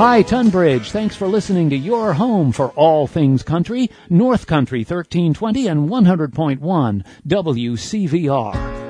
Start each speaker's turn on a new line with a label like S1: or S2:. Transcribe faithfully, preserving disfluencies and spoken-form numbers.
S1: Hi, Tunbridge. Thanks for listening to your home for all things country, North Country thirteen twenty and one hundred point one W C V R.